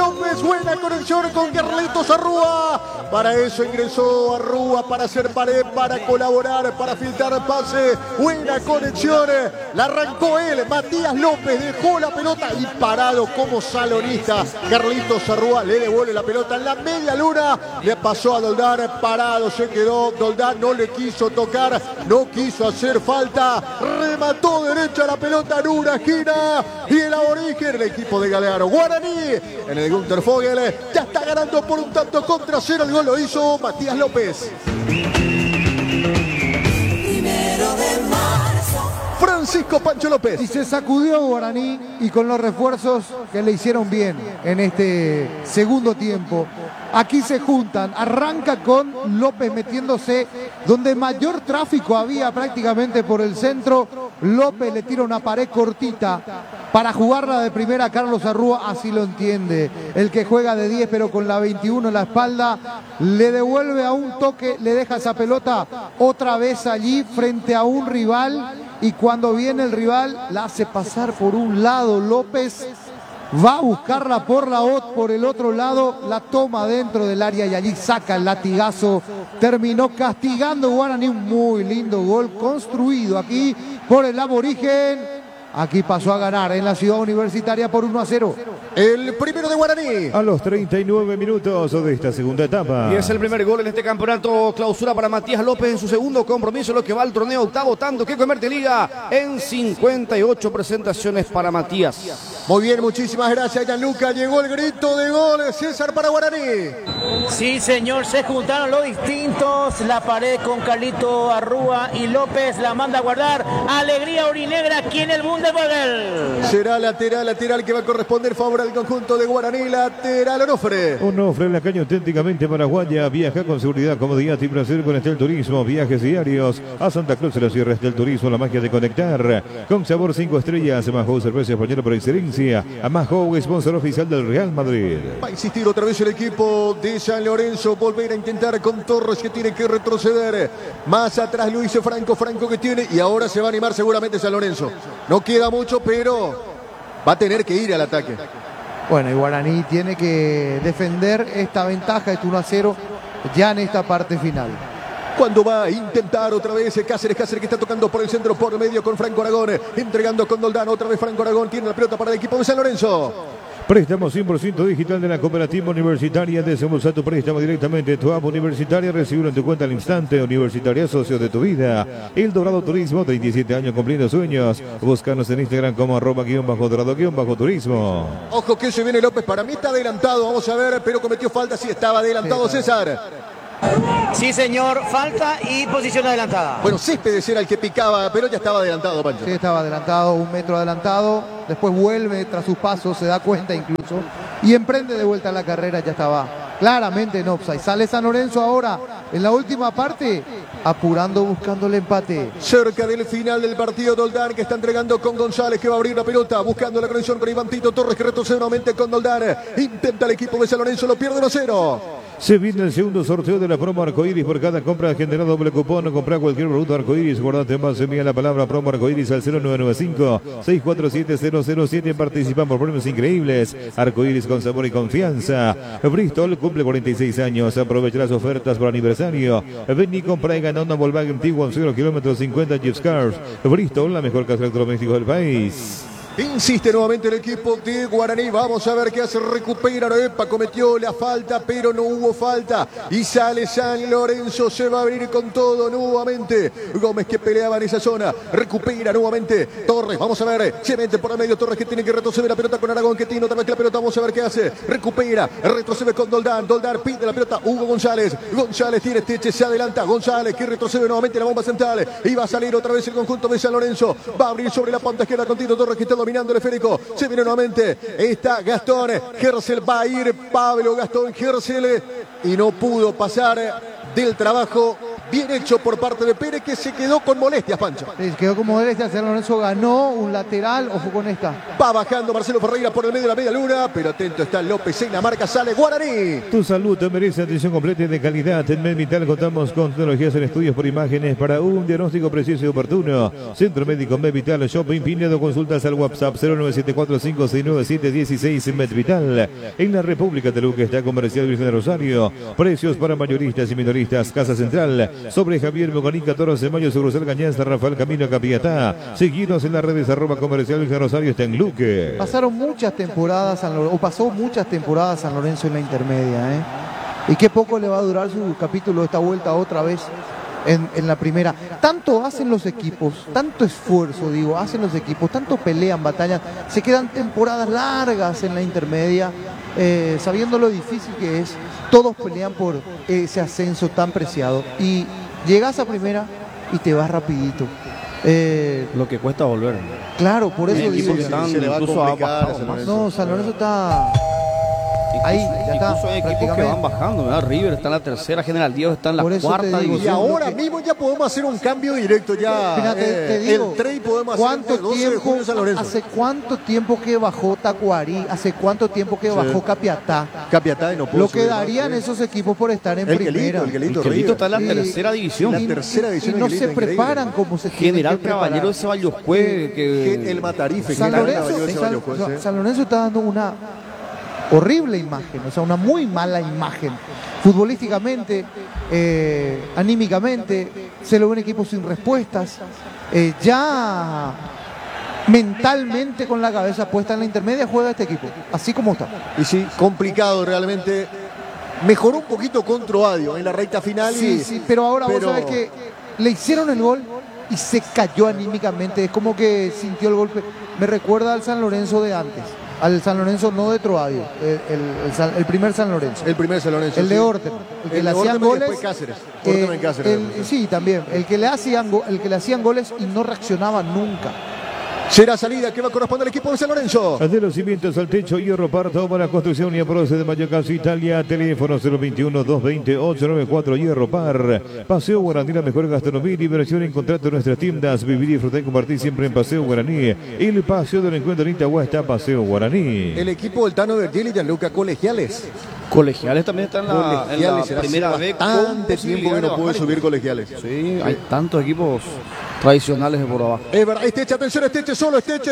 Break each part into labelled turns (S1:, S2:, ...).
S1: López, buena conexión con Carlitos Arrúa. Para eso ingresó Arrúa, para hacer pared, para colaborar, para filtrar pase. Buena conexión, la arrancó él, Matías López, dejó la pelota y parado como salonista. Carlitos Arrúa le devuelve la pelota en la media luna, le pasó a Doldán, parado se quedó. Doldán no le quiso tocar, no quiso hacer falta, remató derecha la pelota en una esquina y el aborigen, el equipo de Galeano Guaraní en el Gunter Fogel ya está ganando por un tanto contra cero. El gol lo hizo Matías López. Francisco Pancho López.
S2: Y se sacudió Guaraní y con los refuerzos que le hicieron bien en este segundo tiempo. Aquí se juntan, arranca con López metiéndose donde mayor tráfico había prácticamente por el centro. López le tira una pared cortita para jugarla de primera a Carlos Arrúa, así lo entiende. El que juega de 10 pero con la 21 en la espalda, le devuelve a un toque, le deja esa pelota otra vez allí frente a un rival y cuando viene el rival la hace pasar por un lado. López va a buscarla por el otro lado, la toma dentro del área y allí saca el latigazo. Terminó castigando Guaraní, un muy lindo gol construido aquí por el aborigen. Aquí pasó a ganar en la Ciudad Universitaria por 1-0.
S1: El primero de Guaraní.
S3: A los 39 minutos de esta segunda etapa.
S4: Y es el primer gol en este campeonato clausura para Matías López en su segundo compromiso, lo que va al torneo octavo, tanto que convierte liga en 58 presentaciones para Matías.
S1: Muy bien, muchísimas gracias, Gianluca. Llegó el grito de gol, César, para Guaraní.
S5: Sí, señor, se juntaron los distintos. La pared con Carlito Arrúa y López la manda a guardar. Alegría orinegra aquí en el Bundesliga.
S1: Será lateral que va a corresponder favor al conjunto de Guaraní. Lateral Onofre.
S3: Onofre en la calle auténticamente paraguaya. Viaja con seguridad, comodidad y placer con Estel Turismo. Viajes diarios a Santa Cruz de la Sierra. Estel Turismo, la magia de conectar. Con sabor 5 estrellas. Majo, cerveza española por excelencia. Majo, sponsor oficial del Real Madrid.
S1: Va a insistir otra vez el equipo de San Lorenzo. Volver a intentar con Torres, que tiene que retroceder. Más atrás Luis Franco que tiene. Y ahora se va a animar seguramente San Lorenzo. No queda mucho, pero va a tener que ir al ataque.
S2: Bueno, y Guaraní tiene que defender esta ventaja, este 1-0, ya en esta parte final.
S1: Cuando va a intentar otra vez Cáceres que está tocando por el centro, por medio con Franco Aragón, entregando con Doldán, otra vez Franco Aragón, tiene la pelota para el equipo de San Lorenzo.
S3: Préstamo 100% digital de la Cooperativa Universitaria. Desembolsa tu préstamo directamente de tu app universitaria. Recibirlo en tu cuenta al instante. Universitaria, socio de tu vida. El Dorado Turismo, 37 años cumpliendo sueños. Búscanos en Instagram como @dorado_turismo.
S1: Ojo que se viene López, para mí está adelantado. Vamos a ver, pero cometió falta. Sí, estaba adelantado César.
S5: Sí, señor, falta y posición adelantada.
S1: Bueno, Céspedes era el que picaba, pero ya estaba adelantado, Pancho.
S2: Sí, estaba adelantado, 1 metro adelantado. Después vuelve tras sus pasos, se da cuenta incluso. Y emprende de vuelta la carrera, ya estaba claramente en offside. Sale San Lorenzo ahora en la última parte, apurando, buscando el empate.
S1: Cerca del final del partido, Doldán que está entregando con González, que va a abrir la pelota, buscando la conexión con Iván Tito Torres, que retrocede nuevamente con Doldán. Intenta el equipo de San Lorenzo, lo pierde 1-0.
S3: Se viene el segundo sorteo de la promo Arcoiris. Por cada compra genera doble cupón. Compra cualquier producto Arcoiris. Guardate más, envía la palabra promo Arcoiris al 0995-647-007. Participan por premios increíbles. Arcoiris con sabor y confianza. Bristol cumple 46 años. Aprovecha las ofertas por aniversario. Ven y compra y gana una Volkswagen Tiguan 0 kilómetros 50 Jeep Cars. Bristol, la mejor casa de electrodomésticos del país.
S1: Insiste nuevamente el equipo de Guaraní. Vamos a ver qué hace. Recupera. Epa, cometió la falta, pero no hubo falta. Y sale San Lorenzo. Se va a abrir con todo nuevamente. Gómez que peleaba en esa zona. Recupera nuevamente Torres. Vamos a ver. Se mete por el medio Torres, que tiene que retroceder la pelota con Aragón, que tiene otra vez que la pelota. Vamos a ver qué hace. Recupera. Retrocede con Doldán. Doldán pide la pelota. Hugo González. González tiene Teche. Se adelanta. González que retrocede nuevamente la bomba central. Y va a salir otra vez el conjunto de San Lorenzo. Va a abrir sobre la punta izquierda con Tito Torres, que está dominando el esférico. Se viene nuevamente. Está Gastón Gersel. Va a ir Pablo Gastón Gersel. Y no pudo pasar del trabajo Bien hecho por parte de Pérez, que se quedó con molestias, Pancho.
S2: Quedó como molestia. San Lorenzo ganó un lateral. Ojo con esta.
S1: Va bajando Marcelo Ferreira por el medio de la media luna, pero atento está López en la marca, sale Guaraní.
S3: Tu salud te merece atención completa y de calidad. En Medvital contamos con tecnologías en estudios por imágenes para un diagnóstico preciso y oportuno. Centro Médico Medvital, Shopping Pinedo, consultas al WhatsApp 0974569716 Medvital. En la República de Luque está Comercial Virgen de Rosario. Precios para mayoristas y minoristas. Casa Central, sobre Javier Moganín 14 de mayo, sobre Rosel Gañanza, Rafael Camino Capiatá. Seguidos en las redes @Comercial Virgen de Rosario, está en Luque.
S2: Pasaron muchas temporadas, pasó muchas temporadas San Lorenzo en la intermedia, ¿eh? Y qué poco le va a durar su capítulo de esta vuelta otra vez en la primera. Tanto hacen los equipos, tanto esfuerzo, hacen los equipos, tanto pelean, batallan, se quedan temporadas largas en la intermedia, sabiendo lo difícil que es. Todos pelean por ese ascenso tan preciado. Y llegas a primera y te vas rapidito.
S4: Lo que cuesta volver.
S2: Claro, por eso digo.
S1: Se le va a complicar a San Lorenzo.
S2: No, San Lorenzo está ahí, ya está.
S4: Incluso hay equipos que van bajando, ¿verdad? River está en la tercera, General Diego está en la
S2: Por eso
S4: cuarta
S2: te digo,
S4: división.
S1: Y ahora mismo ya podemos hacer un cambio directo ya.
S2: Fíjate, te digo,
S1: el trade podemos hacer
S2: ¿cuánto
S1: el 12 de
S2: tiempo,
S1: junio en San Lorenzo.
S2: hace cuánto tiempo que bajó Tacuarí? ¿Hace cuánto tiempo que bajó Capiatá?
S1: Capiatá y no pudo
S2: Lo que
S1: subir
S2: darían
S1: más,
S2: esos equipos por estar en
S1: El
S2: primera.
S1: Quelito,
S4: El Quelito está en la
S2: Y-
S4: tercera división.
S1: la tercera división
S2: Y no
S1: del
S2: se
S1: Quelito, increíble.
S2: preparan como se tienen
S4: General
S2: que preparar.
S4: Caballero de Ceballos que
S1: El Matarife,
S2: San
S1: General
S2: Lorenzo,
S1: Caballero de Ceballos, juez,
S2: San Lorenzo está dando una horrible imagen, o sea, una muy mala imagen. Futbolísticamente, anímicamente, se lo ve un equipo sin respuestas. Ya mentalmente con la cabeza puesta en la intermedia juega este equipo, así como está.
S1: Y sí, complicado realmente. Mejoró un poquito contra Ovadio en la recta final.
S2: Sí, pero ahora vos sabés que le hicieron el gol y se cayó anímicamente. Es como que sintió el golpe. Me recuerda al San Lorenzo de antes. Al San Lorenzo no de Troadio, el primer San Lorenzo.
S1: El primer San Lorenzo.
S2: El de
S1: sí.
S2: Orten, el que
S1: El
S2: le
S1: de
S2: hacían
S1: Orten y
S2: goles.
S1: después Cáceres. Orten en Cáceres.
S2: Sí, también. El que le hacían goles y no reaccionaba nunca.
S1: Será salida que va a corresponder al equipo de San Lorenzo.
S3: De los cimientos al techo, hierro parto para construcción y aproce de Mayo Casa Italia. Teléfono 021-220-894, hierro par. Paseo Guaraní, la mejor gastronomía y diversión. Encontrate en nuestras tiendas. Vivir, disfrutar y compartir siempre en Paseo Guaraní. El paseo del encuentro en Itagua está Paseo Guaraní.
S1: El equipo del Tano Vergel y Gianluca Colegiales.
S4: Colegiales también está en la
S1: Será
S4: primera
S1: hace
S4: vez.
S1: bastante tiempo que no puede subir Colegiales.
S4: Sí, hay tantos equipos tradicionales de por abajo.
S1: Es verdad, Esteche, atención, Esteche solo, Esteche.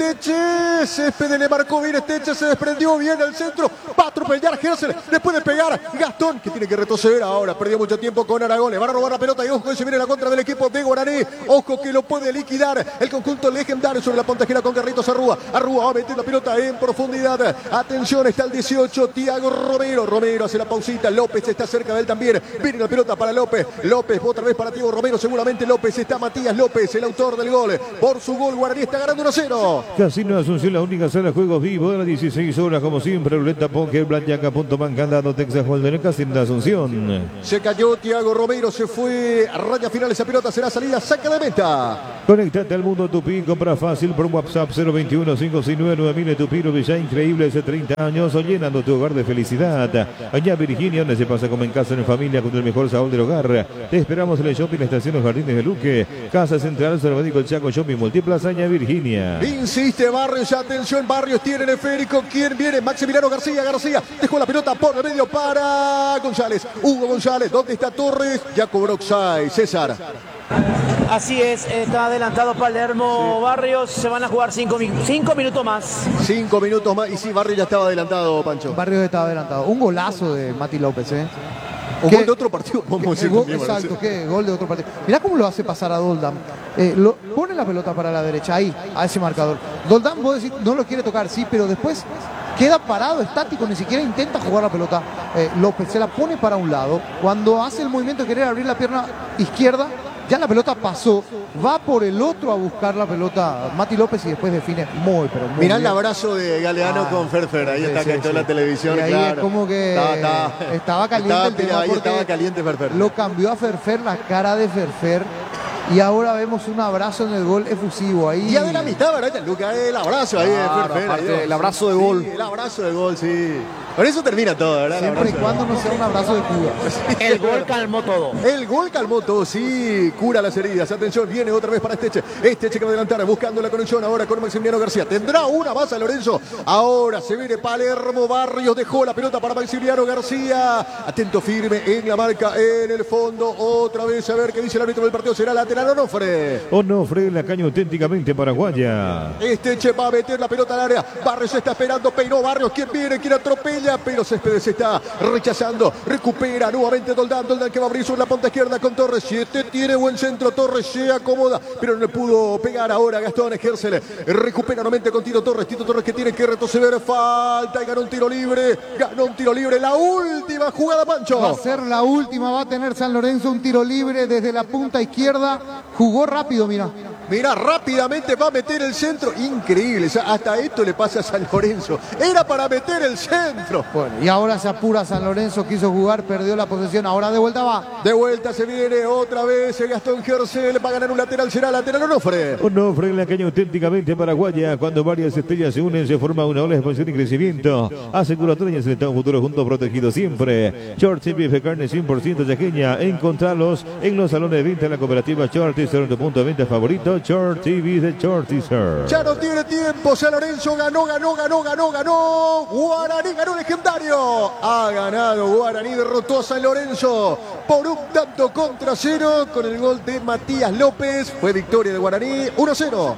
S1: Céspedes le marcó bien, Esteche se desprendió bien al centro. Va a atropellar Gersel, después de pegar Gastón, que tiene que retroceder ahora. Perdió mucho tiempo con Aragón, le van a robar la pelota y ojo que se viene la contra del equipo de Guaraní. Ojo que lo puede liquidar el conjunto legendario sobre la pontajera con Carlitos Arrúa. Arrúa va a meter la pelota en profundidad. Atención, está el 18, Tiago Romero. Romero hace la pausita, López está cerca de él también. Viene la pelota para López. López otra vez para Tiago Romero, seguramente López. Está Matías López, el autor del gol. Por su gol, Guaraní está ganando 1-0.
S3: Casino Asunción, la única sala de juegos vivo de las 16 horas, como siempre. Ruleta, póker, blackjack, punto man, candado, Texas Hold'em, Casino de Asunción.
S1: Se cayó Tiago Romero, se fue a raya final. Esa pelota será salida, saca de meta.
S3: Conectate al mundo Tupí, compra fácil por WhatsApp 021-569-9000. Tupí, Villa increíble hace 30 años, llenando tu hogar de felicidad. Allá Virginia, donde se pasa como en casa, en familia, con el mejor sabor del hogar. Te esperamos en el shopping, la estación Los Jardines de Luque. Casa Central, Médico El Chaco, Shopping Multiplaza, Allá Virginia.
S1: Insiste Barrios, atención, Barrios tiene el esférico. ¿Quién viene? Maximiliano García dejó la pelota por el medio para González. Hugo González, ¿dónde está Torres? Ya cobró offside, César.
S5: Así es, está adelantado Palermo. Barrios, se van a jugar 5 minutos más.
S1: 5 minutos más, y sí, Barrios ya estaba adelantado, Pancho.
S2: Barrios estaba adelantado. Un golazo de Mati López, ¿eh?
S1: Un gol de otro partido, vamos a decir.
S2: Exacto, qué gol de otro partido. Mirá cómo lo hace pasar a Doldam. Pone la pelota para la derecha, ahí, a ese marcador. Doldam, vos decís, no lo quiere tocar, sí, pero después queda parado, estático, ni siquiera intenta jugar la pelota. López se la pone para un lado. Cuando hace el movimiento de querer abrir la pierna izquierda, ya la pelota pasó, va por el otro a buscar la pelota Mati López y después define muy, pero muy
S1: Mirá
S2: bien.
S1: el abrazo de Galeano con Ferfer, ahí está,
S2: sí,
S1: que está en
S2: sí.
S1: la televisión,
S2: Y ahí
S1: claro.
S2: es como que estaba caliente el tema
S1: ahí
S2: porque
S1: estaba caliente Ferfer.
S2: lo cambió a Ferfer, la cara de Ferfer Y ahora vemos un abrazo en el gol efusivo ahí.
S1: Ya de la mitad, ¿verdad, Luca? El abrazo ahí.
S4: Aparte, el abrazo de gol.
S1: Sí, el abrazo de gol, sí. Con eso termina todo, ¿verdad?
S2: Siempre y cuando no sea un abrazo de Cuba.
S5: El gol calmó todo.
S1: El gol calmó todo, sí, cura las heridas. Atención, viene otra vez para Esteche. Esteche que va a adelantar, buscando la conexión ahora con Maximiliano García. Tendrá una más a Lorenzo. Ahora se viene Palermo. Barrios dejó la pelota para Maximiliano García. Atento, firme en la marca, en el fondo. Otra vez a ver qué dice el árbitro del partido. Será lateral Onofre.
S3: Onofre, la caña auténticamente paraguaya.
S1: Esteche va a meter la pelota al área. Barrios está esperando, peinó Barrios. ¿Quién viene? ¿Quién atropella? Pero Céspedes está rechazando. Recupera nuevamente Doldán que va a abrir sobre la punta izquierda con Torres. 7 tiene buen centro. Torres se acomoda, pero no le pudo pegar ahora Gastón Gersel. Recupera nuevamente con Tito Torres. Tito Torres que tiene que retroceder. Falta y ganó un tiro libre. Ganó un tiro libre. La última jugada, Pancho.
S2: Va a ser la última. Va a tener San Lorenzo un tiro libre desde la punta izquierda. Jugó rápido, mira.
S1: Mira, rápidamente va a meter el centro. Increíble. O sea, hasta esto le pasa a San Lorenzo. Era para meter el centro.
S2: Bueno, y ahora se apura San Lorenzo. Quiso jugar, perdió la posesión. Ahora de vuelta va.
S1: De vuelta se viene otra vez Gastón Gersel. Va a ganar un lateral. Será lateral Onofre.
S3: Onofre, la caña auténticamente paraguaya. Cuando varias estrellas se unen, se forma una ola de expansión y crecimiento. Aseguratoria en el futuro junto protegido siempre. Short CPF carne 100% yaqueña. Encontrarlos en los salones de venta de la cooperativa Short Teaser, tu punto de venta favorito. Short TV de Short Teaser.
S1: Ya no tiene tiempo. San Lorenzo ganó. Guaraní ganó legendario. Ha ganado Guaraní. Derrotó a San Lorenzo por un tanto contra 0 con el gol de Matías López. Fue victoria de Guaraní 1-0.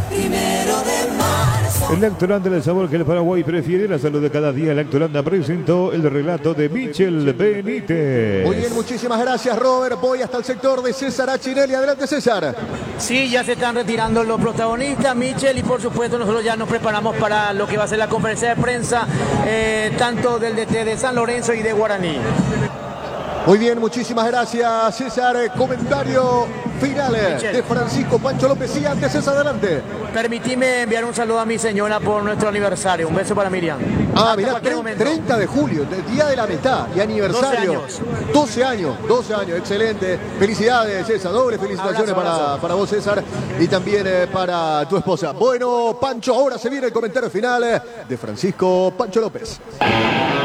S3: El Lactolanda del sabor que el Paraguay prefiere, la salud de cada día. Lactolanda presentó el relato de Michel Benítez.
S1: Muy bien, muchísimas gracias, Robert. Voy hasta el sector de César Achinelli. Adelante, César.
S5: Sí, ya se están retirando los protagonistas, Michel, y por supuesto nosotros ya nos preparamos para lo que va a ser la conferencia de prensa, tanto del DT de San Lorenzo y de Guaraní.
S1: Muy bien, muchísimas gracias, César. Comentario final de Francisco Pancho López. Sí, antes, César, adelante.
S5: Permitime enviar un saludo a mi señora por nuestro aniversario. Un beso para Miriam.
S1: Ah, mirá, 30 de julio, día de la mitad y aniversario. 12 años, excelente. Felicidades, César, doble felicitaciones para vos, César, y también para tu esposa. Bueno, Pancho, ahora se viene el comentario final de Francisco Pancho López.